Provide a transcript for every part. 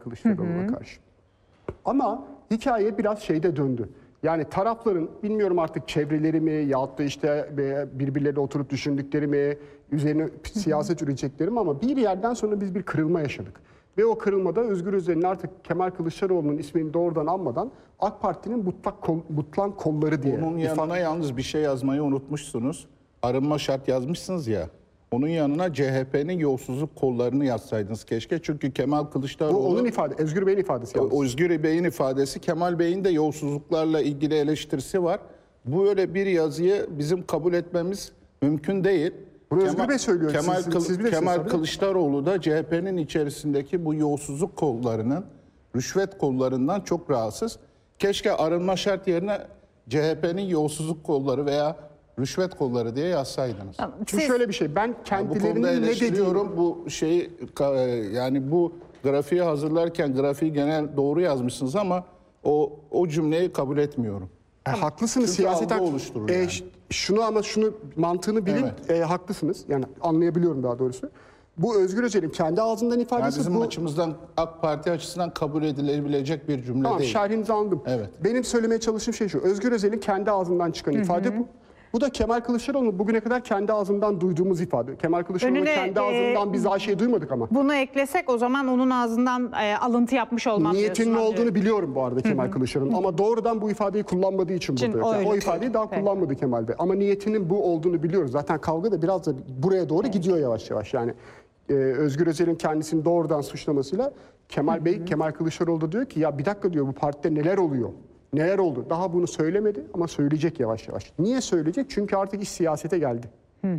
Kılıçdaroğlu'na karşı. Ama hikaye biraz şeyde döndü. Yani tarafların bilmiyorum artık çevreleri mi yahut da işte birbirleriyle oturup düşündükleri mi, üzerine siyaset üretecekleri mi, ama bir yerden sonra biz bir kırılma yaşadık. Ve o kırılmada Özgür Özel'in artık Kemal Kılıçdaroğlu'nun ismini doğrudan anmadan AK Parti'nin butlan kolları diye. Onun yanına yalnız bir şey yazmayı unutmuşsunuz. Arınma şart yazmışsınız ya. Onun yanına CHP'nin yolsuzluk kollarını yazsaydınız keşke. Çünkü Kemal Kılıçdaroğlu... Bu onun ifade, Özgür Bey'in ifadesi. Özgür Bey'in ifadesi. Kemal Bey'in de yolsuzluklarla ilgili eleştirisi var. Bu öyle bir yazıyı bizim kabul etmemiz mümkün değil. Bunu Özgür Bey söylüyor. Kemal Kılıçdaroğlu da CHP'nin içerisindeki bu yolsuzluk kollarının, rüşvet kollarından çok rahatsız. Keşke arınma şart yerine CHP'nin yolsuzluk kolları veya rüşvet kolları diye yazsaydınız. Çünkü şöyle bir şey, ben kendilerinin ne dediğini... Bu şeyi, yani bu grafiği hazırlarken grafiği genel doğru yazmışsınız ama o cümleyi kabul etmiyorum. Haklısınız, çünkü siyaseten yani. şunu mantığını bilin, evet. Haklısınız. Yani anlayabiliyorum daha doğrusu. Bu Özgür Özel'in kendi ağzından ifadesi. Yani bizim açımızdan, AK Parti açısından kabul edilebilecek bir cümle tamam, değil. Şerhinizi anladım. Evet. Benim söylemeye çalıştığım şey şu: Özgür Özel'in kendi ağzından çıkan ifade bu. Bu da Kemal Kılıçdaroğlu'nun bugüne kadar kendi ağzından duyduğumuz ifade. Kemal Kılıçdaroğlu'nun kendi ağzından biz daha şey duymadık ama. Bunu eklesek o zaman onun ağzından alıntı yapmış olmam diyorsun. Niyetinin olduğunu biliyorum bu arada Kemal Kılıçdaroğlu'nun, ama doğrudan bu ifadeyi kullanmadığı için burada yok. Yani o ifadeyi daha kullanmadı Kemal Bey. Ama niyetinin bu olduğunu biliyoruz. Zaten kavga da biraz da buraya doğru gidiyor yavaş yavaş. Yani Özgür Özel'in kendisini doğrudan suçlamasıyla Kemal Bey, Kemal Kılıçdaroğlu da diyor ki ya bir dakika diyor, bu partide neler oluyor? Neler oldu? Daha bunu söylemedi ama söyleyecek yavaş yavaş. Niye söyleyecek? Çünkü artık iş siyasete geldi.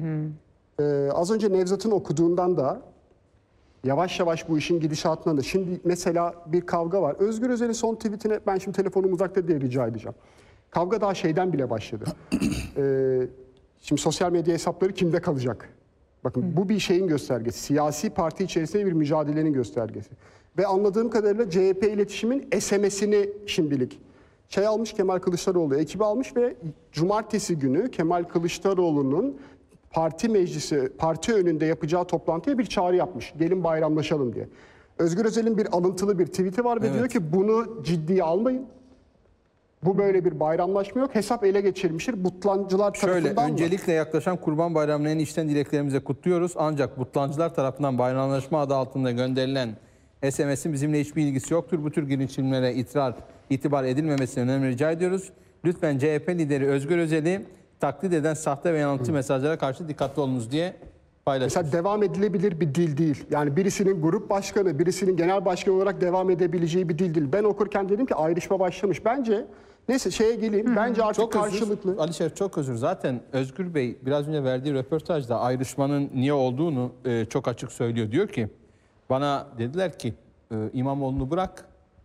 Az önce Nevzat'ın okuduğundan da yavaş yavaş bu işin gidişatından da. Şimdi mesela bir kavga var. Özgür Özel'in son tweetine ben şimdi telefonum uzakta diye rica edeceğim. Kavga daha şeyden bile başladı. Şimdi sosyal medya hesapları kimde kalacak? Bakın bu bir şeyin göstergesi. Siyasi parti içerisinde bir mücadelenin göstergesi. Ve anladığım kadarıyla CHP iletişimin SMS'ini şimdilik almış, Kemal Kılıçdaroğlu ekibi almış ve cumartesi günü Kemal Kılıçdaroğlu'nun parti meclisi, parti önünde yapacağı toplantıya bir çağrı yapmış. Gelin bayramlaşalım diye. Özgür Özel'in bir alıntılı bir tweet'i var ve diyor ki bunu ciddiye almayın. Bu böyle bir bayramlaşma yok. Hesap ele geçirilmiştir. Butlancılar tarafından Şöyle, öncelikle yaklaşan Kurban Bayramı'nın en içten dileklerimizi kutluyoruz. Ancak butlancılar tarafından bayramlaşma adı altında gönderilen SMS'in bizimle hiçbir ilgisi yoktur. Bu tür girişimlere itibar edilmemesini önemli rica ediyoruz. Lütfen CHP lideri Özgür Özel'i taklit eden sahte ve yanıltıcı mesajlara karşı dikkatli olunuz diye paylaşıyoruz. Mesela devam edilebilir bir dil değil. Yani birisinin grup başkanı, birisinin genel başkan olarak devam edebileceği bir dil değil. Ben okurken dedim ki ayrışma başlamış. Bence neyse şeye geleyim. Bence artık çok karşılıklı. Alişer çok özür. Zaten Özgür Bey biraz önce verdiği röportajda ayrışmanın niye olduğunu çok açık söylüyor. Diyor ki bana dediler ki İmamoğlu'nu bırak.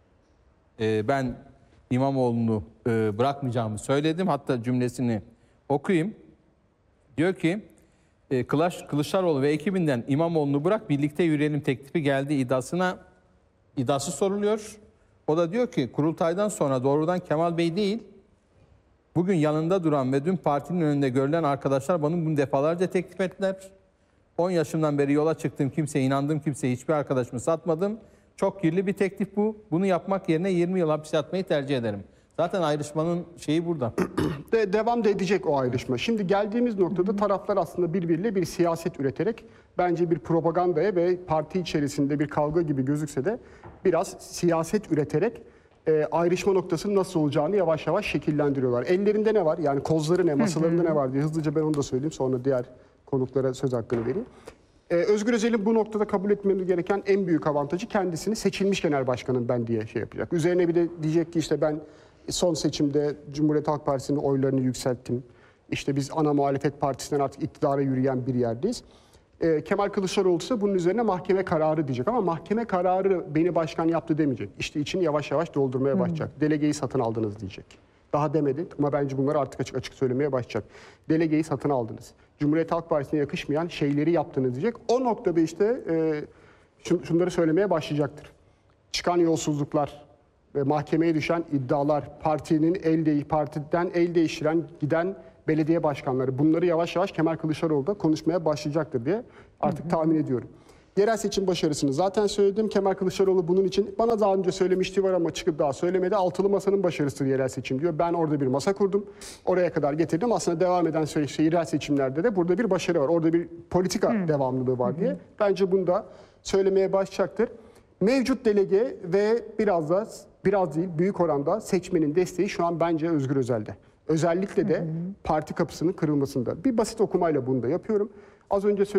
Ben İmamoğlu'nu bırakmayacağımı söyledim. Hatta cümlesini okuyayım. Diyor ki Kılıçdaroğlu ve ekibinden İmamoğlu'nu bırak birlikte yürüyelim teklifi geldiği iddiası soruluyor. O da diyor ki kurultaydan sonra doğrudan Kemal Bey değil, bugün yanında duran ve dün partinin önünde görülen arkadaşlar bana bunu defalarca teklif ettiler. 10 yaşımdan beri yola çıktığım kimseye, inandığım kimseye, hiçbir arkadaşımı satmadım. Çok kirli bir teklif bu. Bunu yapmak yerine 20 yıl hapis yatmayı tercih ederim. Zaten ayrışmanın şeyi burada. Devam da edecek o ayrışma. Şimdi geldiğimiz noktada taraflar aslında birbiriyle bir siyaset üreterek bence bir propagandaya ve parti içerisinde bir kavga gibi gözükse de biraz siyaset üreterek ayrışma noktasının nasıl olacağını yavaş yavaş şekillendiriyorlar. Ellerinde ne var? Yani kozları ne, masalarında ne var diye hızlıca ben onu da söyleyeyim. Sonra diğer konuklara söz hakkını vereyim. Özgür Özel'in bu noktada kabul etmemiz gereken en büyük avantajı kendisini seçilmiş genel başkanım ben diye şey yapacak. Üzerine bir de diyecek ki işte ben son seçimde Cumhuriyet Halk Partisi'nin oylarını yükselttim. İşte biz ana muhalefet partisinden artık iktidara yürüyen bir yerdeyiz. Kemal Kılıçdaroğlu ise bunun üzerine mahkeme kararı diyecek ama mahkeme kararı beni başkan yaptı demeyecek. İşte içini yavaş yavaş doldurmaya başlayacak. Delegeyi satın aldınız diyecek. Daha demedi ama bence bunları artık açık açık söylemeye başlayacak. Delegeyi satın aldınız. Cumhuriyet Halk Partisi'ne yakışmayan şeyleri yaptınız diyecek. O noktada işte şunları söylemeye başlayacaktır. Çıkan yolsuzluklar ve mahkemeye düşen iddialar, partiden el değiştiren giden belediye başkanları, bunları yavaş yavaş Kemal Kılıçdaroğlu da konuşmaya başlayacaktır diye artık tahmin ediyorum. Yerel seçim başarısını zaten söyledim. Kemal Kılıçdaroğlu bunun için bana daha önce söylemişti var ama çıkıp daha söylemedi. Altılı masanın başarısı yerel seçim diyor. Ben orada bir masa kurdum. Oraya kadar getirdim. Aslında devam eden yerel seçimlerde de burada bir başarı var. Orada bir politika devamlılığı var diye. Bence bunu da söylemeye başlayacaktır. Mevcut delege ve biraz değil büyük oranda seçmenin desteği şu an bence Özgür Özel'de. Özellikle de parti kapısının kırılmasında. Bir basit okumayla bunu da yapıyorum. Az önce